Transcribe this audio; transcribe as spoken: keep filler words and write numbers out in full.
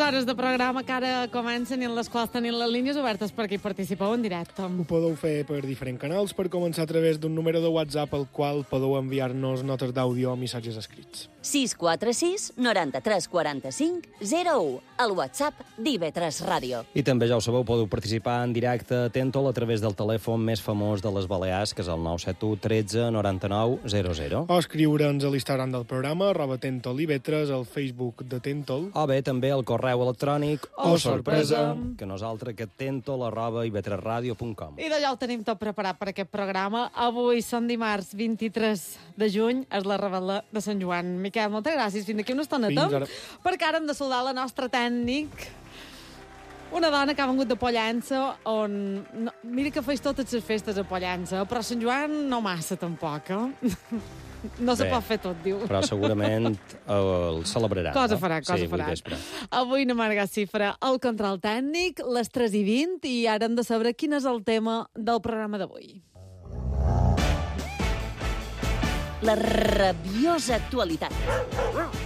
hores de programa que ara comencen i en les quals tenim les línies obertes perquè hi participeu en directe. Ho podeu fer per diferents canals, per començar a través d'un número de WhatsApp al qual podeu enviar-nos notes d'àudio o missatges escrits. sis quatre sis, noranta-tres quaranta-cinc, zero u, el WhatsApp d'I V tres Ràdio. I també, ja ho sabeu, podeu participar en directe a Tentol a través del telèfon més famós de les Balears, que és el nou set u tretze noranta-nou zero zero. O escriure'ns a l'Instagram del programa, arroba Tentol I V tres, al Facebook de Tentol. O bé, també el correu electrònic o sorpresa, que nosaltres que tentol arroba i v tres radio punt com. I d'allò ho tenim tot preparat per aquest programa. Avui són dimarts vint-i-tres de juny, és la rebel·la de Sant Joan. Miquel, moltes gràcies. Fins d'aquí una estoneta. Fins ara. Perquè ara hem de saludar la nostra tècnic, una dona que ha vengut de Pollença, on... No, mira que feis totes les festes a Pollença, però Sant Joan no massa, tampoc, eh? No se Bé, pot fer tot, diu. Però segurament el celebrarà. Cosa no? farà, cosa sí, farà. Vespre. Avui na Marga Cifra, el control tècnic, les tres i vint, i ara hem de saber quin és el tema del programa d'avui. La rabiosa actualitat.